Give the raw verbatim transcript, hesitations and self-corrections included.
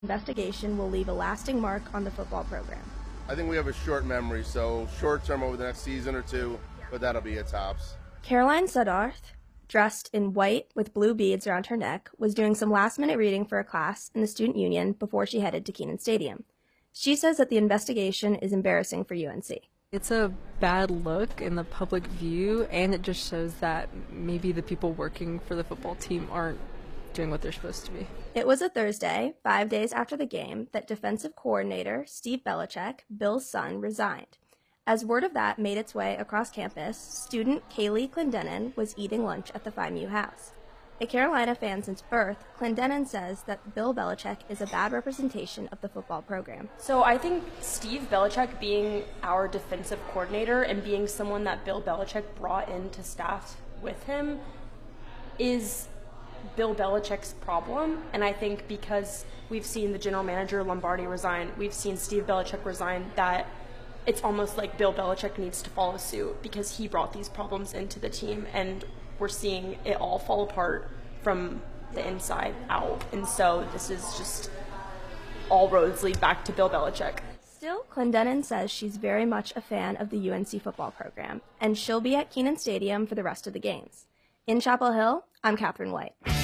investigation will leave a lasting mark on the football program. I think we have a short memory, so short term over the next season or two, but that'll be it tops. Caroline Suddarth, dressed in white with blue beads around her neck, was doing some last-minute reading for a class in the student union before she headed to Kenan Stadium. She says that the investigation is embarrassing for U N C. It's a bad look in the public view, and it just shows that maybe the people working for the football team aren't doing what they're supposed to be. It was a Thursday, five days after the game, that defensive coordinator Steve Belichick, Bill's son, resigned. As word of that made its way across campus, student Kaylee Clendenin was eating lunch at the Phi Mu house. A Carolina fan since birth, Clendenin says that Bill Belichick is a bad representation of the football program. So I think Steve Belichick being our defensive coordinator and being someone that Bill Belichick brought into staff with him is Bill Belichick's problem. And I think because we've seen the general manager Lombardi resign, we've seen Steve Belichick resign, that it's almost like Bill Belichick needs to follow suit because he brought these problems into the team, and we're seeing it all fall apart from the inside out. And so this is just all roads lead back to Bill Belichick. Still, Clendenin says she's very much a fan of the U N C football program, and she'll be at Kenan Stadium for the rest of the games. In Chapel Hill, I'm Catherine White.